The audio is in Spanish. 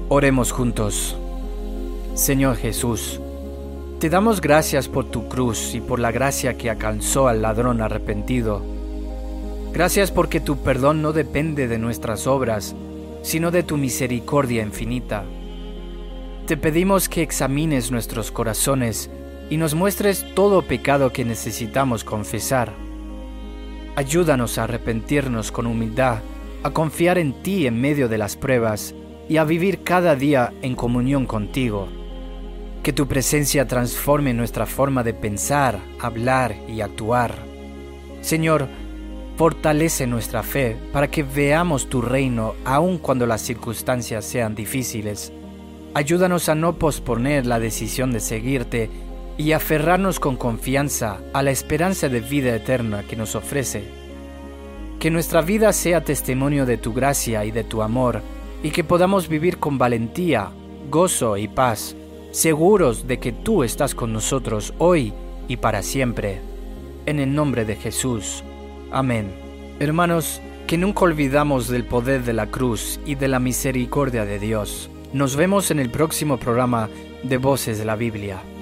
Oremos juntos. Señor Jesús, te damos gracias por tu cruz y por la gracia que alcanzó al ladrón arrepentido. Gracias porque tu perdón no depende de nuestras obras, sino de tu misericordia infinita. Te pedimos que examines nuestros corazones y nos muestres todo pecado que necesitamos confesar. Ayúdanos a arrepentirnos con humildad, a confiar en ti en medio de las pruebas y a vivir cada día en comunión contigo. Que tu presencia transforme nuestra forma de pensar, hablar y actuar. Señor, fortalece nuestra fe para que veamos tu reino aun cuando las circunstancias sean difíciles. Ayúdanos a no posponer la decisión de seguirte y aferrarnos con confianza a la esperanza de vida eterna que nos ofrece. Que nuestra vida sea testimonio de tu gracia y de tu amor, y que podamos vivir con valentía, gozo y paz, seguros de que tú estás con nosotros hoy y para siempre. En el nombre de Jesús. Amén. Hermanos, que nunca olvidamos del poder de la cruz y de la misericordia de Dios. Nos vemos en el próximo programa de Voces de la Biblia.